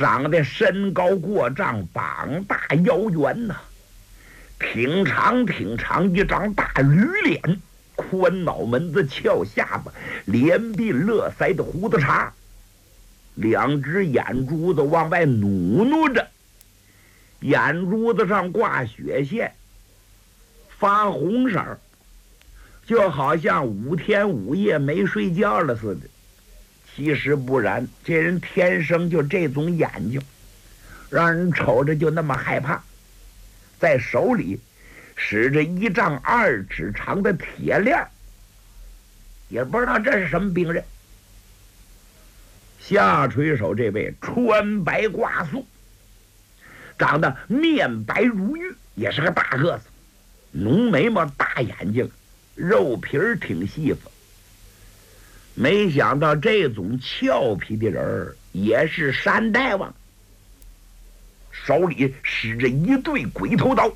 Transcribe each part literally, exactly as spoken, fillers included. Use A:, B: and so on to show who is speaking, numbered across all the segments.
A: 长得身高过丈，膀大腰圆呐、啊，挺长挺长一张大驴脸，宽脑门子，翘下巴，连鬓乐腮的胡子茬，两只眼珠子往外努努着，眼珠子上挂血线，发红色，就好像五天五夜没睡觉了似的。其实不然，这人天生就这种眼睛，让人瞅着就那么害怕。在手里使着一丈二尺长的铁链，也不知道这是什么兵刃。下垂手这位穿白挂素，长得面白如玉，也是个大个子，浓眉毛，大眼睛，肉皮儿挺细子。没想到这种俏皮的人也是山大王，手里使着一对鬼头刀。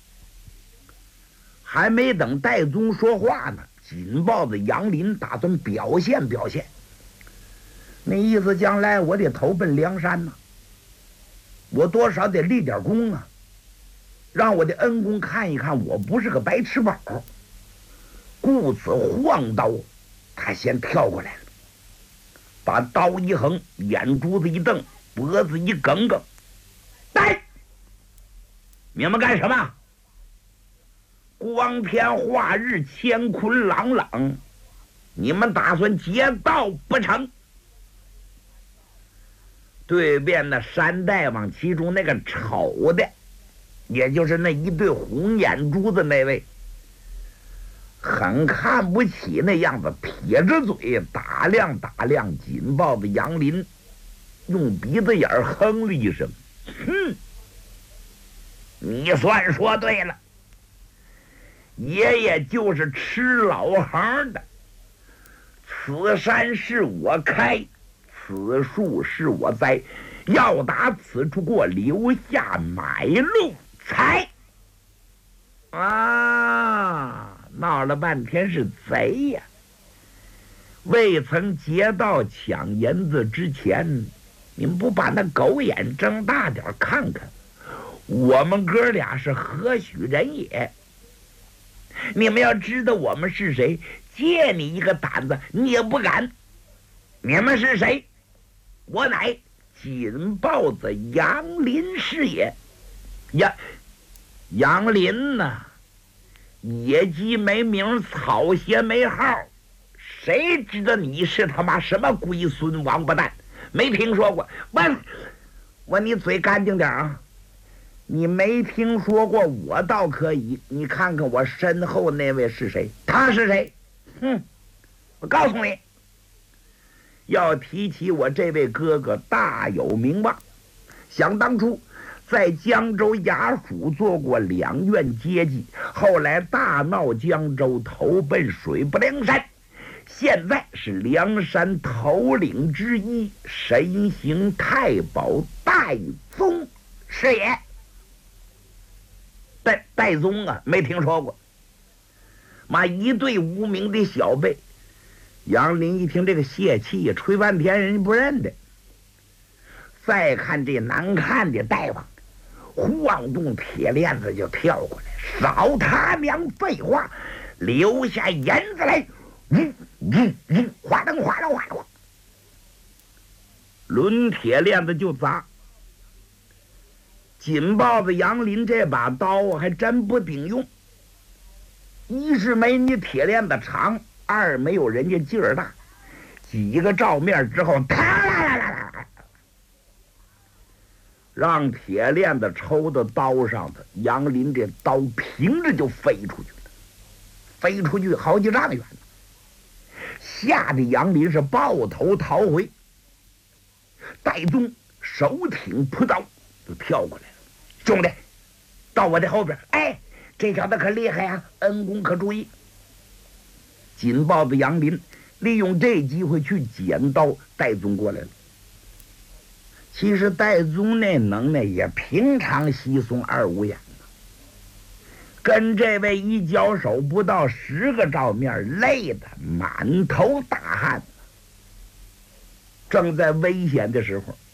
A: 还没等戴宗说话呢，紧抱着杨林打算表现表现，那意思将来我得投奔梁山呢、啊，我多少得立点功啊，让我的恩公看一看我不是个白吃宝。顾此晃刀，他先跳过来了，把刀一横，眼珠子一瞪，脖子一梗梗，来，你们干什么？光天化日，乾坤朗朗，你们打算劫道不成？对面的山大王其中那个丑的，也就是那一对红眼珠子那位，很看不起那样子，撇着嘴打量打量紧抱着杨林，用鼻子眼哼了一声：“哼，你算说对了，爷爷就是吃老行的。此山是我开，此树是我栽，要打此处过，留下买路财。”啊，闹了半天是贼呀！未曾劫道抢银子之前，你们不把那狗眼睁大点看看，我们哥俩是何许人也？你们要知道我们是谁，借你一个胆子你也不敢。你们是谁？我乃紧抱着杨林是也。杨杨林呐、啊，野鸡没名，草鞋没号，谁知道你是他妈什么龟孙王八蛋？没听说过。问我你嘴干净点啊！你没听说过我倒可以，你看看我身后那位是谁？他是谁？哼，我告诉你，要提起我这位哥哥，大有名望。想当初在江州衙署做过两院阶级，后来大闹江州，投奔水泊梁山，现在是梁山头领之一，神行太保戴宗是也。戴戴宗啊，没听说过。妈，一对无名的小辈。杨林一听这个泄气，吹半天人家不认得。再看这难看的大王，晃动铁链子就跳过来，少他娘废话，留下银子来！呜呜呜，哗啦哗啦哗啦，抡铁链子就砸。紧抱着杨林这把刀还真不顶用，一是没你铁链子长，二没有人家劲儿大，几个照面之后，啪啦啦啦啦，让铁链子抽到刀上的杨林这刀平着就飞出去了，飞出去好几丈远，吓得杨林是抱头逃回。戴宗手挺扑刀就跳过来了，兄弟，到我的后边，哎，这小子可厉害啊，恩公可注意。紧抱着杨林，利用这机会去捡刀。戴宗过来了。其实戴宗那能耐也平常稀松二五眼，跟这位一交手不到十个照面，累得满头大汗。正在危险的时候，